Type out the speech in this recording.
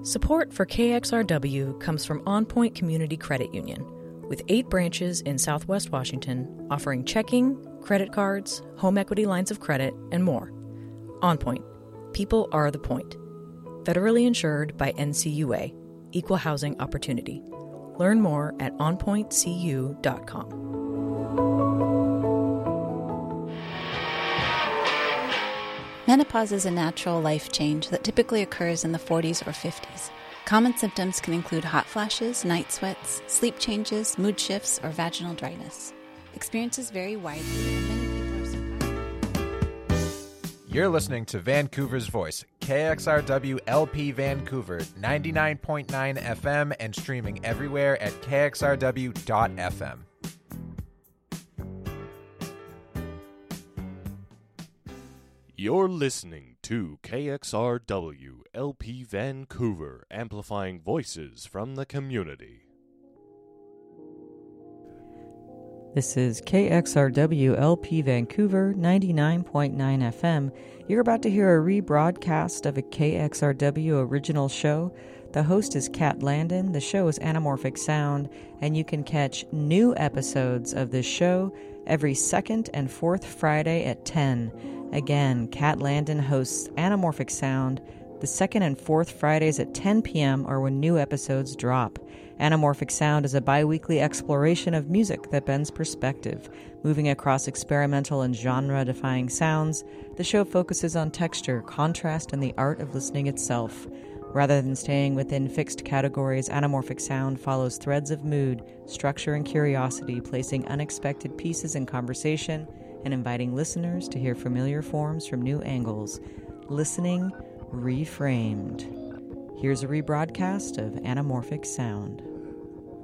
Support for KXRW comes from On Point Community Credit Union, with 8 branches in Southwest Washington offering checking, credit cards, home equity lines of credit, and more. On Point. People are the point. Federally insured by NCUA. Equal Housing Opportunity. Learn more at onpointcu.com. Menopause is a natural life change that typically occurs in the 40s or 50s. Common symptoms can include hot flashes, night sweats, sleep changes, mood shifts, or vaginal dryness. Experiences vary widely, and many people are surprised. You're listening to Vancouver's Voice, KXRW LP Vancouver, 99.9 FM and streaming everywhere at kxrw.fm. You're listening to KXRW LP Vancouver, amplifying voices from the community. This is KXRW LP Vancouver, 99.9 FM. You're about to hear a rebroadcast of a KXRW original show. The host is Kat Landon. The show is Anamorphic Sound, and you can catch new episodes of this show every second and fourth Friday at 10. Again, Kat Landon hosts Anamorphic Sound. The second and fourth Fridays at 10 p.m. are when new episodes drop. Anamorphic Sound is a bi-weekly exploration of music that bends perspective. Moving across experimental and genre-defying sounds, the show focuses on texture, contrast, and the art of listening itself. Rather than staying within fixed categories, Anamorphic Sound follows threads of mood, structure, and curiosity, placing unexpected pieces in conversation and inviting listeners to hear familiar forms from new angles. Listening Reframed. Here's a rebroadcast of Anamorphic Sound.